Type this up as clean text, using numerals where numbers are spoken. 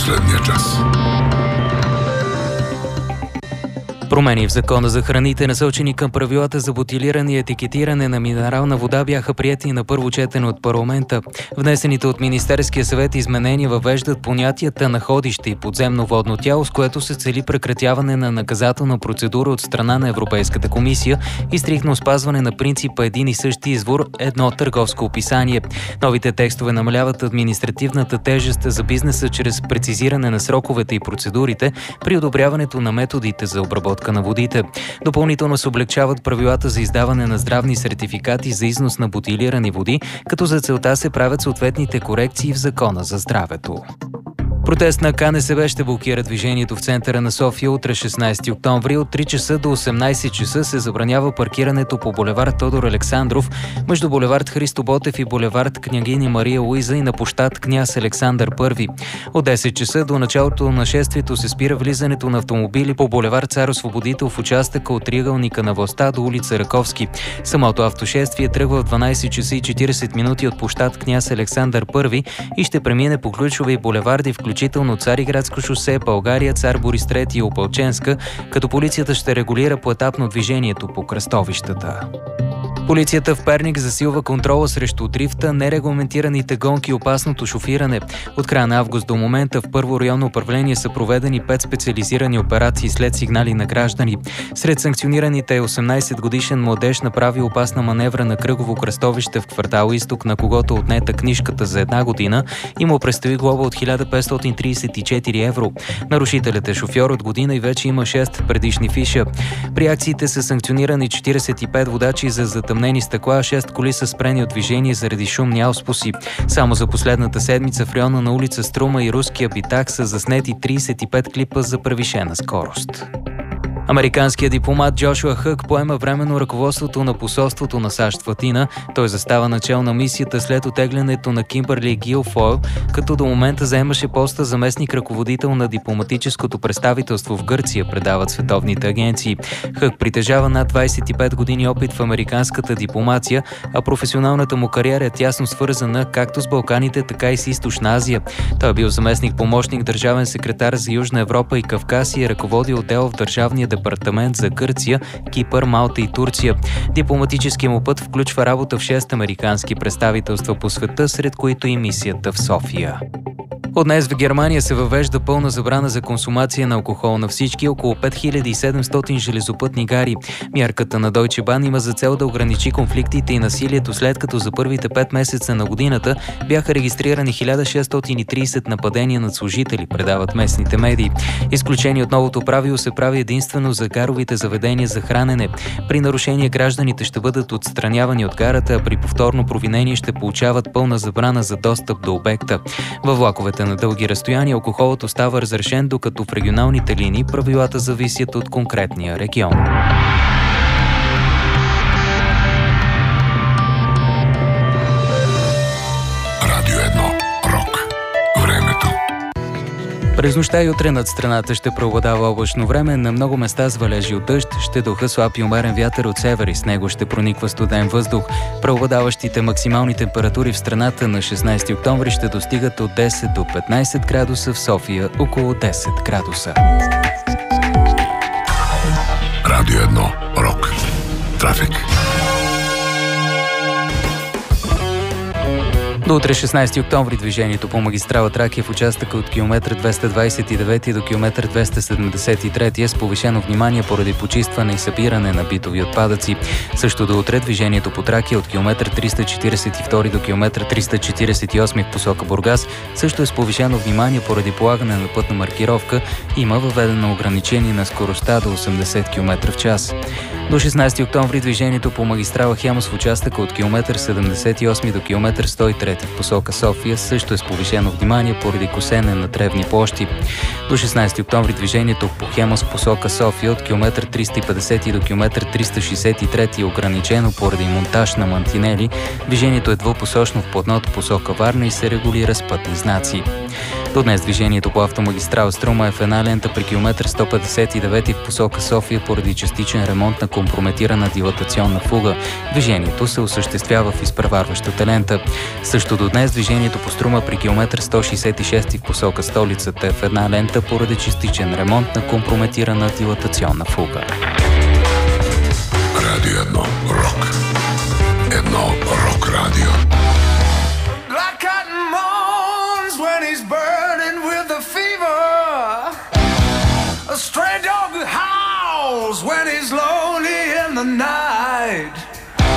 последния час. Промени в Закона за храните, насочени към правилата за бутилиране и етикетиране на минерална вода, бяха приети на първо четене от парламента. Внесените от Министерския съвет изменения въвеждат понятията находище и подземно водно тяло, с което се цели прекратяване на наказателна процедура от страна на Европейската комисия и стриктно спазване на принципа един и същи извор, едно търговско описание. Новите текстове намаляват административната тежест за бизнеса чрез прецизиране на сроковете и процедурите при одобряването на методите за обработка на водите. Допълнително се облегчават правилата за издаване на здравни сертификати за износ на бутилирани води, като за целта се правят съответните корекции в Закона за здравето. Протест на КНСБ ще блокира движението в центъра на София утре 16 октомври. От 3 часа до 18 часа се забранява паркирането по булевард Тодор Александров, между булевард Христо Ботев и булевард Княгиня Мария Луиза и на площад Княз Александър I. От 10 часа до началото на шествието се спира влизането на автомобили по булевард Цар Освободител в участъка от триъгълника на властта до улица Раковски. Самото автошествие тръгва в 12 часа и 40 минути от площад Княз Александър I и ще премине по ключови булеварди, включително Цариградско шосе, България, Цар Борис III и Опалченска, като полицията ще регулира поетапно движението по кръстовищата. Полицията в Перник засилва контрола срещу дрифта, нерегламентираните гонки и опасното шофиране. От края на август до момента в първо районно управление са проведени 5 специализирани операции след сигнали на граждани. Сред санкционираните е 18-годишен младеж, направил опасна маневра на кръгово кръстовище в квартал Изток, на когото отнета книжката за 1 година и му предстои глоба от 1534 евро. Нарушителят е шофьор от година и вече има 6 предишни фиша. При акциите са санкционирани 45 водачи за затъмнени стъкла, 6 коли са спрени от движение заради шумни ауспуси. Само за последната седмица в района на улица Струма и Руския Битак са заснети 35 клипа за превишена скорост. Американският дипломат Джошуа Хък поема временно ръководството на посолството на САЩ в Атина. Той застава начало на мисията след оттеглянето на Кимбърли Гилфойл, като до момента заемаше поста заместник ръководител на дипломатическото представителство в Гърция, предават световните агенции. Хък притежава над 25 години опит в американската дипломация, а професионалната му кариера е тясно свързана както с Балканите, така и с Източна Азия. Той е бил заместник помощник държавен секретар за Южна Европа и Кавказ и е ръководил отдел в Държавния департамент за Гърция, Кипър, Малта и Турция. Дипломатическият му път включва работа в 6 американски представителства по света, сред които и мисията в София. От днес в Германия се въвежда пълна забрана за консумация на алкохол на всички около 5700 железопътни гари. Мярката на Deutsche Bahn има за цел да ограничи конфликтите и насилието, след като за първите 5 месеца на годината бяха регистрирани 1630 нападения над служители, предават местните медии. Изключение от новото правило се прави единствено за гаровите заведения за хранене. При нарушение гражданите ще бъдат отстранявани от гарата, а при повторно провинение ще получават пълна забрана за достъп до обекта. Във влаковете на дълги разстояния алкохолът остава разрешен, докато в регионалните линии правилата зависят от конкретния регион. Радио 1. Рок. Времето. През нощта и утре над страната ще преобладава облачно време, на много места с валежи от дъжд, ще духа слаб и умерен вятър от север и с него ще прониква студен въздух. Преобладаващите максимални температури в страната на 16 октомври ще достигат от 10 до 15 градуса, в София около 10 градуса. Радио 1. Рок. Трафик. До утре 16 октомври движението по магистрала Тракия в участъка от километър 229 до километър 273 е с повишено внимание поради почистване и събиране на битови отпадъци. Също до утре движението по Тракия от километър 342 до километър 348 в посока Бургас също е с повишено внимание поради полагане на пътна маркировка. Има въведено ограничение на скоростта до 80 км в час. До 16 октомври движението по магистрала Хемус в участъка от километър 78 до километър 103 в посока София също е с повишено внимание поради косене на тревни площи. До 16 октомври движението по Хемус в посока София от километър 350 до километър 363 е ограничено поради монтаж на мантинели. Движението е двупосочно в платното посока Варна и се регулира с пътни знаци. До До днес движението по автомагистрала Струма е в една лента при километър 159 в посока София поради частичен ремонт на компрометирана дилатационна фуга. Движението се осъществява в изпреварващата лента. Също до днес движението по Струма при километър 166 в посока столицата е в една лента поради частичен ремонт на компрометирана дилатационна фуга. Радио 1 Рок. Едно рок радио. Like cotton moans when he's burning with the fever. A stray dog howls when he's lonely in the night.